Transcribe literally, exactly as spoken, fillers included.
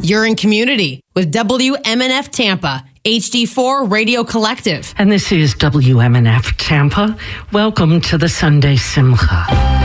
You're in community with W M N F Tampa, H D four Radio Collective. And this is W M N F Tampa. Welcome to the Sunday Simcha.